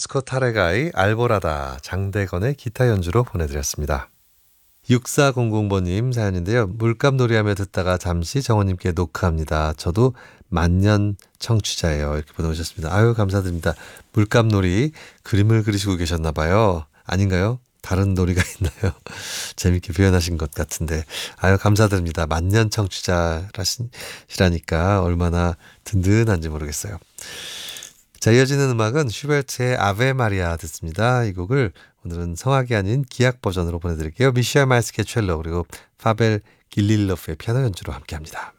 보스코 타레가이 알보라다 장대건의 기타 연주로 보내드렸습니다. 6400번님 사연인데요. 물감놀이하며 듣다가 잠시 정원님께 녹화합니다. 저도 만년 청취자예요. 이렇게 보내오셨습니다. 아유 감사드립니다. 물감놀이 그림을 그리시고 계셨나 봐요. 아닌가요? 다른 놀이가 있나요? 재밌게 표현하신 것 같은데 아유 감사드립니다. 만년 청취자시라니까 얼마나 든든한지 모르겠어요. 자, 이어지는 음악은 슈베르트의 아베 마리아 듣습니다. 이 곡을 오늘은 성악이 아닌 기악 버전으로 보내드릴게요. 미셸 마스케첼로 그리고 파벨 길릴로프의 피아노 연주로 함께합니다.